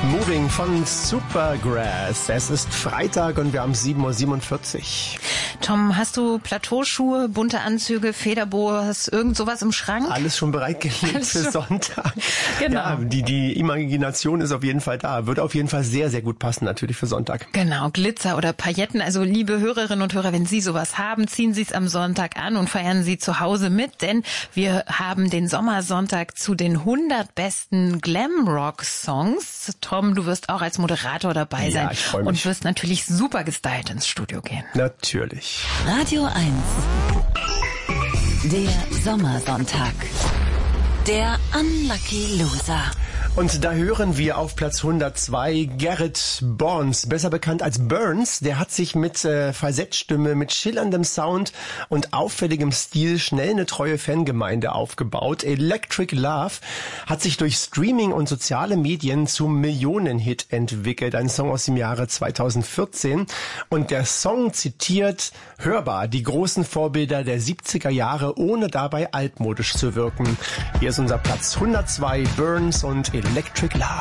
Moving von Supergrass. Es ist Freitag und wir haben 7:47 Uhr. Tom, hast du Plateauschuhe, bunte Anzüge, Federboas, irgend sowas im Schrank? Alles schon bereitgelegt für Sonntag. Genau. Ja, die Imagination ist auf jeden Fall da. Würde auf jeden Fall sehr, sehr gut passen natürlich für Sonntag. Genau, Glitzer oder Pailletten. Also liebe Hörerinnen und Hörer, wenn Sie sowas haben, ziehen Sie es am Sonntag an und feiern Sie zu Hause mit, denn wir haben den Sommersonntag zu den 100 besten Glamrock-Songs. Tom, du wirst auch als Moderator dabei sein. Ja, ich freue mich. Und wirst natürlich super gestylt ins Studio gehen. Natürlich. Radio 1. Der Sommersonntag. Der Unlucky Loser. Und da hören wir auf Platz 102 Garrett Barnes, besser bekannt als Burns. Der hat sich mit Falsettstimme, mit schillerndem Sound und auffälligem Stil schnell eine treue Fangemeinde aufgebaut. Electric Love hat sich durch Streaming und soziale Medien zum Millionenhit entwickelt. Ein Song aus dem Jahre 2014. Und der Song zitiert hörbar die großen Vorbilder der 70er Jahre, ohne dabei altmodisch zu wirken. Hier ist unser Platz 102, Burns und Electric Love.